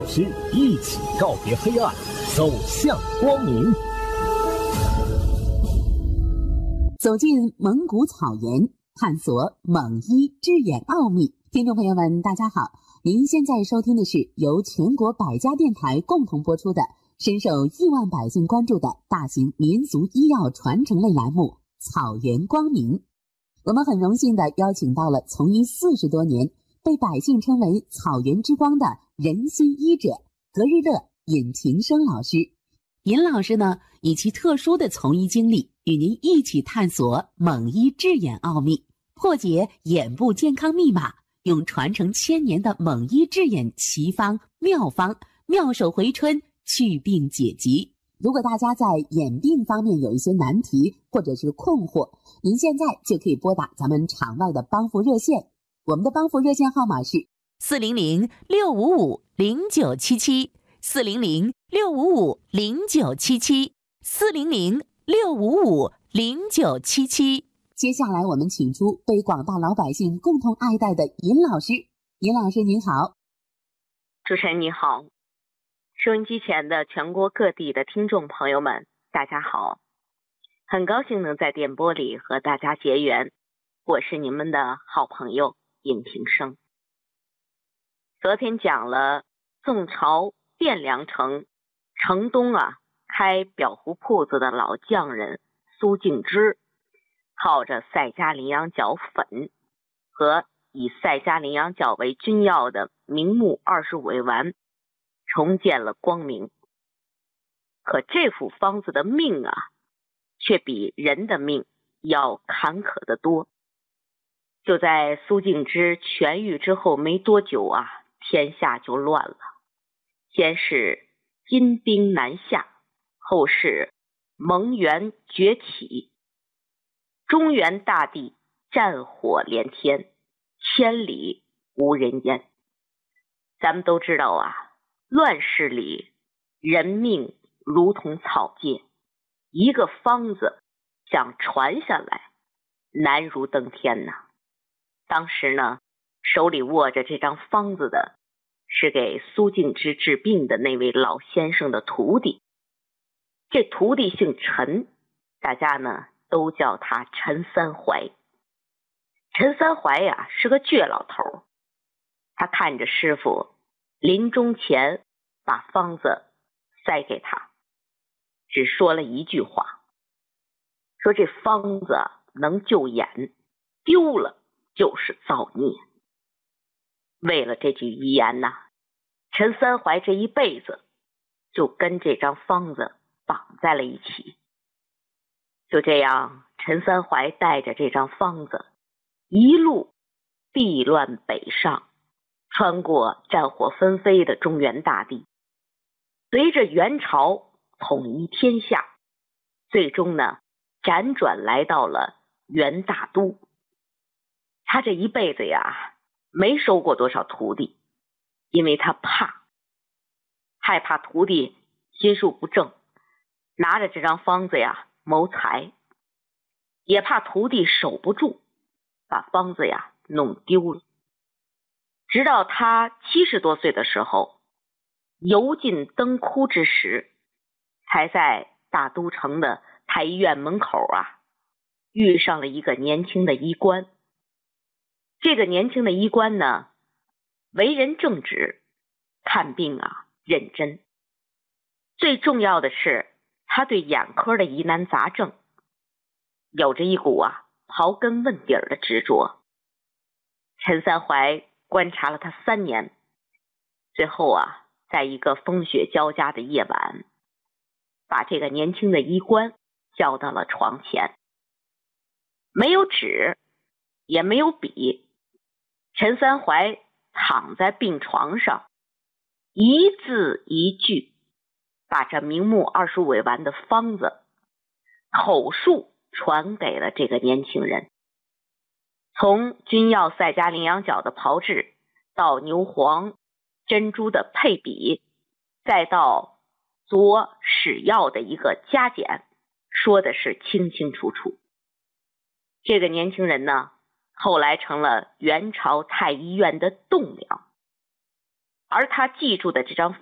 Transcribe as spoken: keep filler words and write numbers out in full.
是一起告别黑暗，走向光明。 走进蒙古草原，探索蒙医治眼奥秘。听众朋友们，大家好，您现在收听的是由全国百家电台共同播出的、深受亿万百姓关注的大型民俗医药传承类栏目《草原光明》。我们很荣幸地邀请到了从医四十多年、被百姓称为草原之光的人心医者格日乐尹平生老师。尹老师呢，以其特殊的从医经历，与您一起探索蒙医治眼奥秘，破解眼部健康密码，用传承千年的蒙医治眼奇方妙方，妙手回春，祛病解疾。如果大家在眼病方面有一些难题或者是困惑，您现在就可以拨打咱们场外的帮扶热线，我们的帮扶热线号码是四零零六五五零九七七，四零零六五五零九七七，四零零六五五零九七七。 接下来我们请出被广大老百姓共同爱戴的尹老师。尹老师您好。 主持人你好，收音机前的全国各地的听众朋友们大家好，很高兴能在电波里和大家结缘，我是你们的好朋友尹平生。昨天讲了宋朝汴梁城城东啊开裱糊铺子的老匠人苏敬之，靠着赛迦羚羊角粉和以赛迦羚羊角为君药的明目二十五味丸重建了光明。可这副方子的命啊，却比人的命要坎坷得多。就在苏敬之痊愈之后没多久啊，天下就乱了。先是金兵南下，后是蒙元崛起，中原大地战火连天，千里无人烟。咱们都知道啊，乱世里人命如同草芥，一个方子想传下来难如登天呐。当时呢，手里握着这张方子的是给苏敬之治病的那位老先生的徒弟。这徒弟姓陈，大家呢都叫他陈三槐。陈三槐呀是个倔老头，他看着师傅临终前把方子塞给他，只说了一句话，说这方子能救眼，丢了就是造孽。为了这句遗言呐，陈三槐这一辈子就跟这张方子绑在了一起。就这样，陈三槐带着这张方子一路避乱北上，穿过战火纷飞的中原大地，随着元朝统一天下，最终呢辗转来到了元大都。他这一辈子呀没收过多少徒弟，因为他怕害怕徒弟心术不正，拿着这张方子呀谋财，也怕徒弟守不住，把方子呀弄丢了。直到他七十多岁的时候，油尽灯枯之时，才在大都城的太医院门口啊遇上了一个年轻的医官。这个年轻的医官呢，为人正直，看病啊认真，最重要的是他对眼科的疑难杂症有着一股啊刨根问底儿的执着。陈三槐观察了他三年，最后啊在一个风雪交加的夜晚，把这个年轻的医官叫到了床前。没有纸也没有笔，陈三槐躺在病床上，一字一句把这明目二十五味丸的方子口述传给了这个年轻人。从君药赛迦羚羊角的炮制，到牛黄珍珠的配比，再到佐使药的一个加减，说的是清清楚楚。这个年轻人呢，后来成了元朝太医院的栋梁。 而他记住的这张